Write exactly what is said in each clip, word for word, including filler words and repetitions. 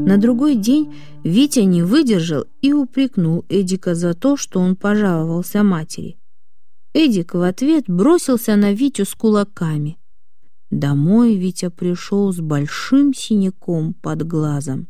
На другой день Витя не выдержал и упрекнул Эдика за то, что он пожаловался матери. Эдик в ответ бросился на Витю с кулаками. Домой Витя пришел с большим синяком под глазом.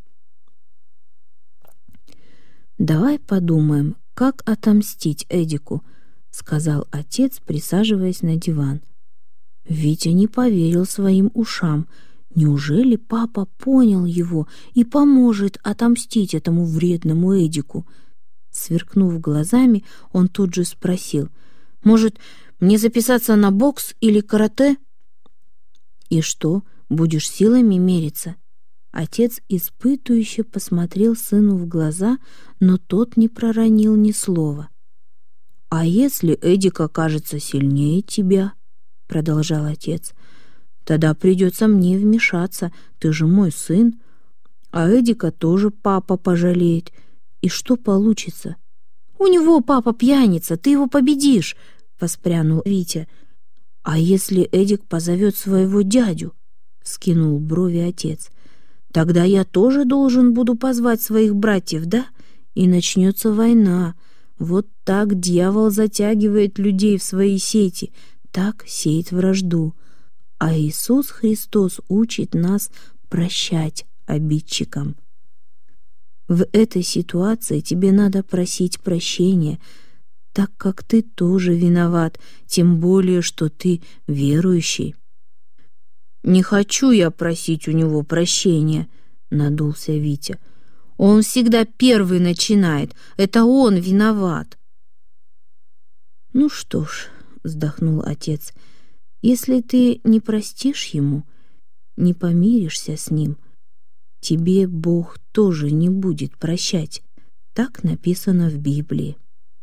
«Давай подумаем, как отомстить Эдику», — сказал отец, присаживаясь на диван. Витя не поверил своим ушам. Неужели папа понял его и поможет отомстить этому вредному Эдику? Сверкнув глазами, он тут же спросил: «Может, мне записаться на бокс или карате?» «И что, будешь силами мериться?» Отец испытующе посмотрел сыну в глаза, но тот не проронил ни слова. «А если Эдик окажется сильнее тебя?» — продолжал отец. «Тогда придется мне вмешаться, ты же мой сын. А Эдика тоже папа пожалеет. И что получится?» «У него папа пьяница, ты его победишь!» — воспрянул Витя. «А если Эдик позовет своего дядю?» — вскинул брови отец. «Тогда я тоже должен буду позвать своих братьев, да? И начнется война. Вот так дьявол затягивает людей в свои сети, так сеет вражду. А Иисус Христос учит нас прощать обидчикам. В этой ситуации тебе надо просить прощения, так как ты тоже виноват, тем более, что ты верующий». «Не хочу я просить у него прощения», — надулся Витя. «Он всегда первый начинает, это он виноват». «Ну что ж», — вздохнул отец, — «если ты не простишь ему, не помиришься с ним, тебе Бог тоже не будет прощать. Так написано в Библии».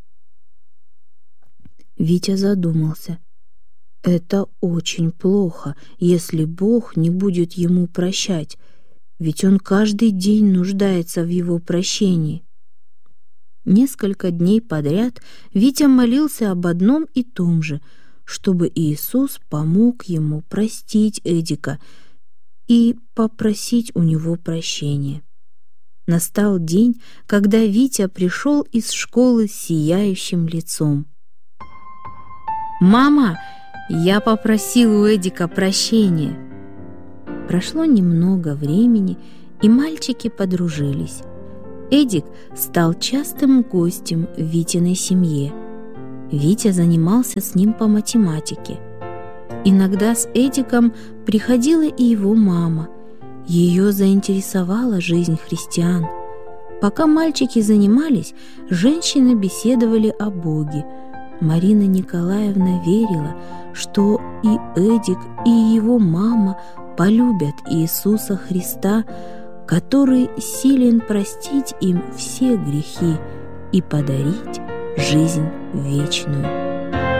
Витя задумался. Это очень плохо, если Бог не будет ему прощать, ведь он каждый день нуждается в его прощении. Несколько дней подряд Витя молился об одном и том же, чтобы Иисус помог ему простить Эдика и попросить у него прощения. Настал день, когда Витя пришел из школы с сияющим лицом. «Мама, я попросил у Эдика прощения». Прошло немного времени, и мальчики подружились. Эдик стал частым гостем в Витиной семье. Витя занимался с ним по математике. Иногда с Эдиком приходила и его мама. Ее заинтересовала жизнь христиан. Пока мальчики занимались, женщины беседовали о Боге. Марина Николаевна верила, что и Эдик, и его мама полюбят Иисуса Христа, который силен простить им все грехи и подарить жизнь вечную.